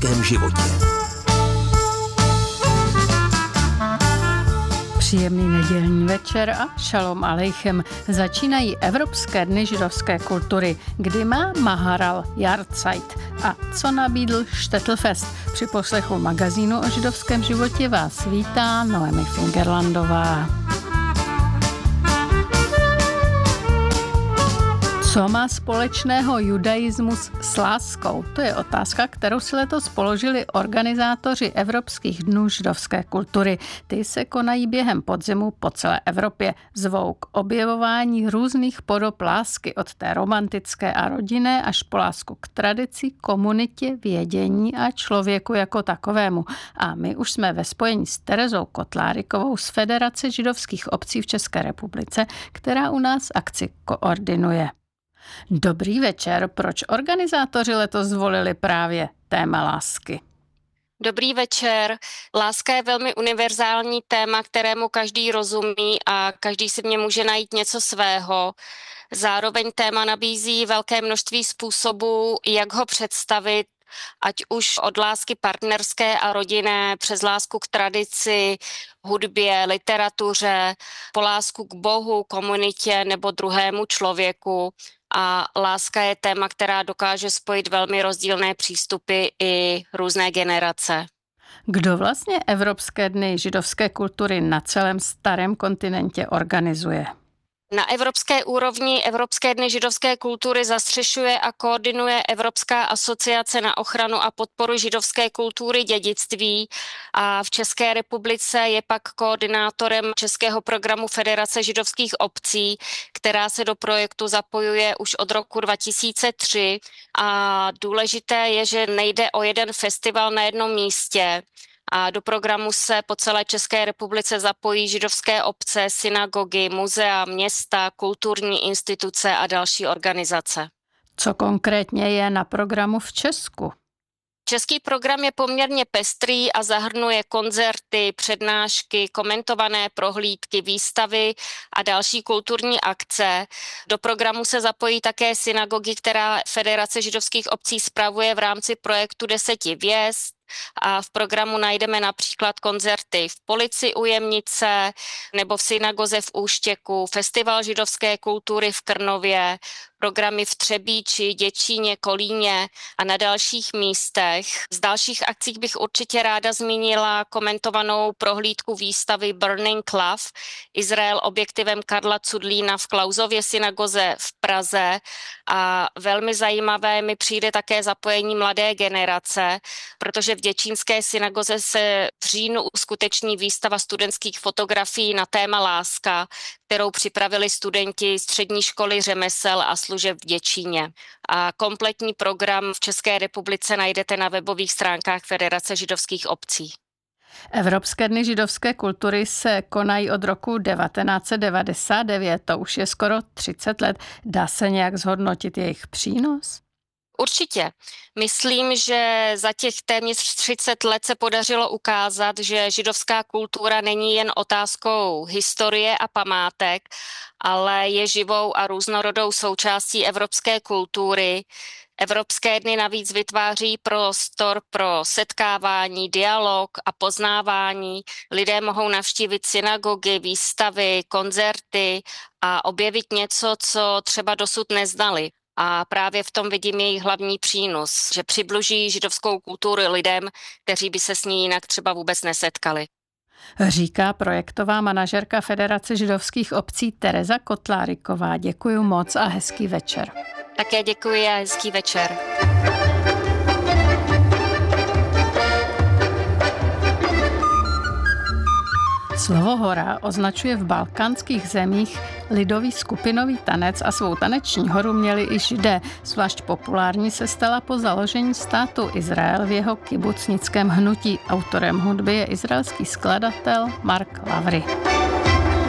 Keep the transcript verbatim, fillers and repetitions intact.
židovském životě. Příjemný nedělní večer a šalom alejchem. Začínají Evropské dny židovské kultury, kdy má Maharal Jahrzeit a co nabídl Štetlfest. Při poslechu magazínu o židovském životě vás vítá Noemi Fingerlandová. Co má společného judaismus s láskou? To je otázka, kterou si letos položili organizátoři Evropských dnů židovské kultury. Ty se konají během podzimu po celé Evropě. Zvou k objevování různých podob lásky, od té romantické a rodinné až po lásku k tradici, komunitě, vědění a člověku jako takovému. A my už jsme ve spojení s Terezou Kotlárikovou z Federace židovských obcí v České republice, která u nás akci koordinuje. Dobrý večer. Proč organizátoři letos zvolili právě téma lásky? Dobrý večer. Láska je velmi univerzální téma, kterému každý rozumí a každý si v něm může najít něco svého. Zároveň téma nabízí velké množství způsobů, jak ho představit, ať už od lásky partnerské a rodinné, přes lásku k tradici, hudbě, literatuře, po lásku k Bohu, komunitě nebo druhému člověku. A láska je téma, která dokáže spojit velmi rozdílné přístupy i různé generace. Kdo vlastně Evropské dny židovské kultury na celém starém kontinentě organizuje? Na evropské úrovni Evropské dny židovské kultury zastřešuje a koordinuje Evropská asociace na ochranu a podporu židovské kultury dědictví a v České republice je pak koordinátorem českého programu Federace židovských obcí, která se do projektu zapojuje už od roku dva tisíce tři a důležité je, že nejde o jeden festival na jednom místě. A do programu se po celé České republice zapojí židovské obce, synagogy, muzea, města, kulturní instituce a další organizace. Co konkrétně je na programu v Česku? Český program je poměrně pestrý a zahrnuje koncerty, přednášky, komentované prohlídky, výstavy a další kulturní akce. Do programu se zapojí také synagogy, která Federace židovských obcí spravuje v rámci projektu Deseti hvězd. A v programu najdeme například koncerty v Polici u Jemnice nebo v synagoze v Úštěku, festival židovské kultury v Krnově, programy v Třebíči, Děčíně, Kolíně a na dalších místech. Z dalších akcí bych určitě ráda zmínila komentovanou prohlídku výstavy Burning Love, Izrael objektivem Karla Cudlína v Klausově synagoze v Praze a velmi zajímavé mi přijde také zapojení mladé generace, protože v Děčínské synagoze se v říjnu uskuteční výstava studentských fotografií na téma láska, kterou připravili studenti střední školy řemesel a služeb v Děčíně. A kompletní program v České republice najdete na webových stránkách Federace židovských obcí. Evropské dny židovské kultury se konají od roku devatenáct set devadesát devět, to už je skoro třicet let. Dá se nějak zhodnotit jejich přínos? Určitě. Myslím, že za těch téměř třicet let se podařilo ukázat, že židovská kultura není jen otázkou historie a památek, ale je živou a různorodou součástí evropské kultury. Evropské dny navíc vytváří prostor pro setkávání, dialog a poznávání. Lidé mohou navštívit synagogy, výstavy, koncerty a objevit něco, co třeba dosud neznali. A právě v tom vidím jejich hlavní přínos, že přibližují židovskou kulturu lidem, kteří by se s ní jinak třeba vůbec nesetkali. Říká projektová manažerka Federace židovských obcí Tereza Kotláriková. Děkuji moc a hezký večer. Také děkuji a hezký večer. Slovo hora označuje v balkánských zemích lidový skupinový tanec a svou taneční horu měli i Židé. Zvlášť populární se stala po založení státu Izrael v jeho kibucnickém hnutí. Autorem hudby je izraelský skladatel Mark Lavry.